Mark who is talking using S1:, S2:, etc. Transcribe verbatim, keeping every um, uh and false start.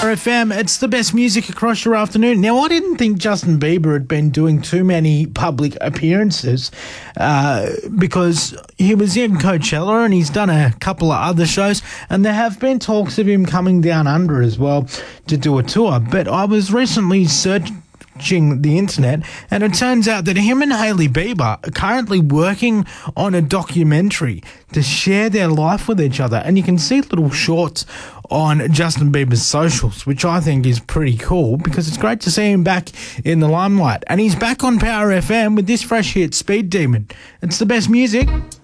S1: F M, it's the best music across your afternoon. Now, I didn't think Justin Bieber had been doing too many public appearances uh, because he was in Coachella and he's done a couple of other shows, and there have been talks of him coming down under as well to do a tour. But I was recently searching the internet, and it turns out that him and Hailey Bieber are currently working on a documentary to share their life with each other, and you can see little shorts on Justin Bieber's socials, which I think is pretty cool because it's great to see him back in the limelight. And he's back on Power F M with this fresh hit, Speed Demon. It's the best music.